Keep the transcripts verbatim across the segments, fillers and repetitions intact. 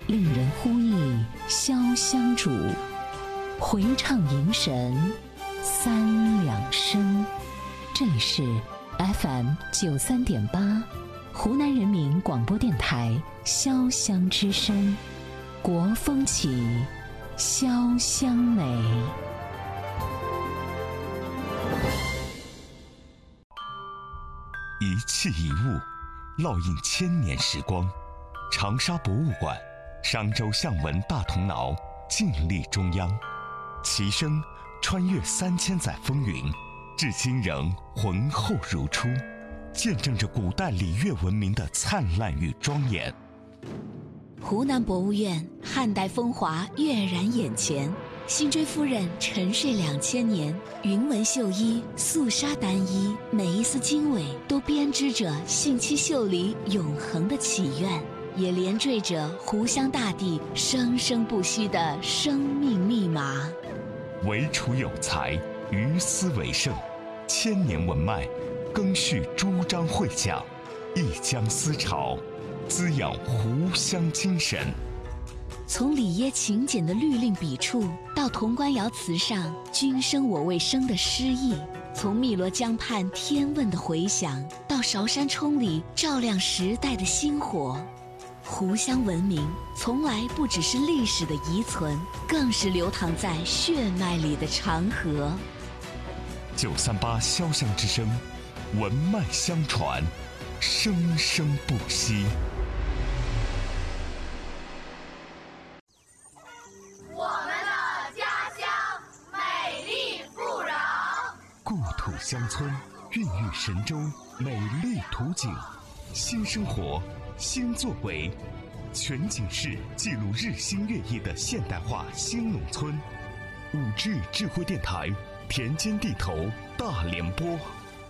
令人呼忆潇湘主，回唱迎神三两声。这里是 F M 九三点八，湖南人民广播电台潇湘之声，国风起，潇湘美。 一器一物，烙印千年时光。长沙博物馆，商周象纹大铜挠，静立中央，其声穿越三千载风云，至今仍浑厚如初，见证着古代礼乐文明的灿烂与庄严。 湖南博物院汉代风华跃然眼前，辛追夫人沉睡两千年，云纹绣衣，素纱单衣，每一丝经纬都编织着信息秀里永恒的祈愿，也连缀着湖湘大地生生不息的生命密码。 惟楚有才，于斯为盛，千年文脉，更续朱张会讲，一江思潮，滋养湖湘精神。 从里耶勤俭的律令笔触，到潼关窑瓷上君生我未生的诗意；从汨罗江畔天问的回响，到韶山冲里照亮时代的星火。湖湘文明从来不只是历史的遗存，更是流淌在血脉里的长河。 九三八潇湘之声，文脉相传，生生不息。 我们的家乡美丽富饶， 故土乡村孕育神州美丽图景，新生活，新作为，全景式记录日新月异的现代化新农村。五 G 智慧电台，田间地头大联播。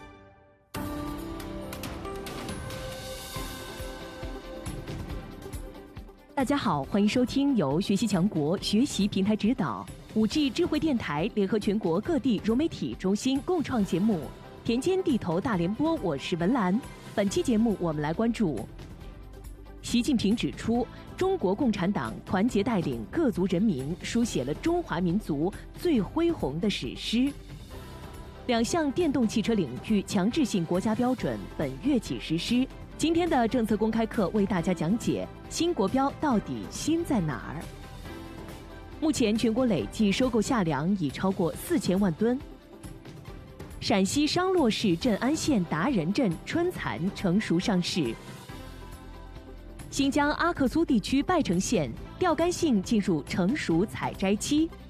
大家好，欢迎收听由学习强国学习平台指导 五 G 智慧电台联合全国各地融媒体中心共创节目《田间地头大联播》，我是文兰。本期节目我们来关注习近平指出，中国共产党团结带领各族人民，书写了中华民族最恢宏的史诗。两项电动汽车领域强制性国家标准本月起实施。今天的政策公开课为大家讲解新国标到底新在哪儿。目前全国累计收购夏粮已超过四千万吨。陕西商洛市镇安县达仁镇春蚕成熟上市。新疆阿克苏地区拜城县钓竿杏进入成熟采摘期。